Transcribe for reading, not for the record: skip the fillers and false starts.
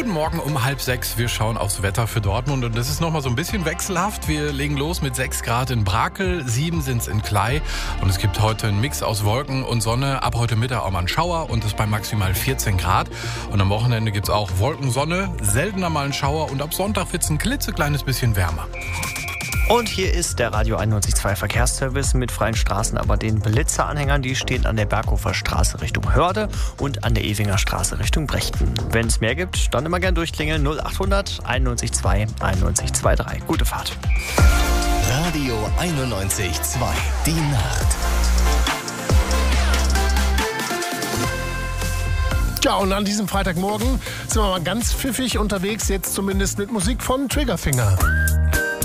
Guten Morgen um 5:30. Wir schauen aufs Wetter für Dortmund und das ist nochmal so ein bisschen wechselhaft. Wir legen los mit 6 Grad in Brakel, 7 sind es in Klei und es gibt heute einen Mix aus Wolken und Sonne. Ab heute Mittag auch mal ein Schauer und das bei maximal 14 Grad. Und am Wochenende gibt es auch Wolken, Sonne, seltener mal ein Schauer und ab Sonntag wird es ein klitzekleines bisschen wärmer. Und hier ist der Radio 91.2 Verkehrsservice mit freien Straßen, aber den Blitzeranhängern, die stehen an der Berghofer Straße Richtung Hörde und an der Ewinger Straße Richtung Brechten. Wenn es mehr gibt, dann immer gern durchklingeln 0800 91.2 91.23. Gute Fahrt. Radio 91.2, die Nacht. Ja, und an diesem Freitagmorgen sind wir mal ganz pfiffig unterwegs, jetzt zumindest mit Musik von Triggerfinger.